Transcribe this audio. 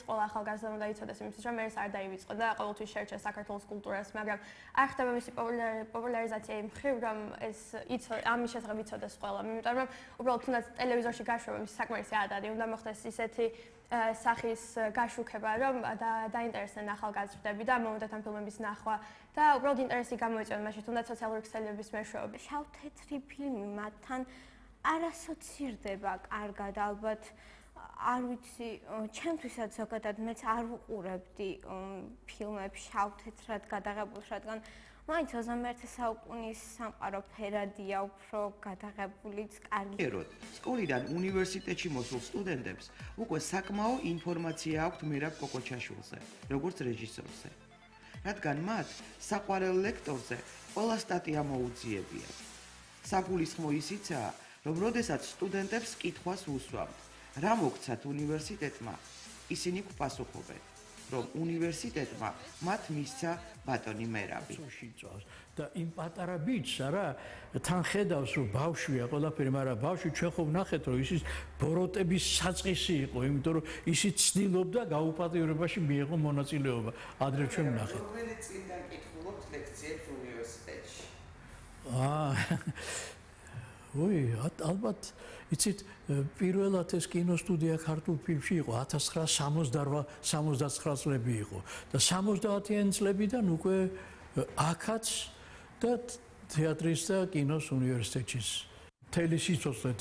ყველა ახალგაზრდა უნდა იცოდეს იმისთვის, რომ ეს არ დაივიწყო და ყოველთვის შეერჩა საქართველოს კულტურას, მაგრამ არ ხდება მისი პოპულარიზაცია იმ მხრივ, რომ ეს ამის შესახებ იცოდეს ყველა. იმიტომ რომ უბრალოდ თუნდაც ტელევიზორში გაშვება მის საკმარისი ადადი, უნდა მოხდეს ისეთი სახის გაშუქება, რომ დაინტერესდნენ ახალგაზრდები და მომდათ ამ ფილმების ნახვა და უბრალოდ ინტერესი გამოიწვიონ მაშინ თუნდაც სოციალური ქსელებების მეშვეობით. შავ-თეთრი ფილმი მათთან არ ასოცირდება კარგად, ალბათ არ ვიცი, ჩემთვისაც ზოგადად მეც არ ვუყურებდი ფილმებს შავ-თეთრად გადაღებულს, რადგან მაინც 21 საუკუნის სამყარო ფერადია, უფრო გადაღებულიც კარგი. სკოლიდან უნივერსიტეტში მოსულ სტუდენტებს უკვე საკმაო ინფორმაცია აქვთ მერაბ კოკოჩაშვილზე, როგორც რეჟისორზე. რადგან მათ საყვარელ ლექტორზე ყველა სტატია მოუძიებიათ. საგულისხმო ისიცაა, რომ როდესაც სტუდენტებს კითხვას უსვამთ, რა მოგცათ უნივერსიტეტმა, ისინი გვპასუხობენ, რომ უნივერსიტეტმა მათ მისცა ბატონი მერაბი. და იმ პატარა ბიჭს არა თან ხედავს რომ ბავშვია ყველაფერი, მაგრამ ბავშვი ჩვენ ხო ვნახეთ რომ ის ბოროტების საწყისი იყო, იმიტომ რომ ისიც ცდილობდა გაუპატიურებაში მიეღო მონაწილეობა. ადრე ჩვენ ვნახეთ. რომელი წლიდან კითხულობთ ლექციებს უნივერსიტეტში? ალბათ იცით პირველად ეს კინოსტუდია ქართულ ფილმში იყო 1969 წლები იყო და 70-იან წლებიდან უკვე აქაც და თეატრის და კინოს უნივერსიტეტში მთელი სიცოცხლე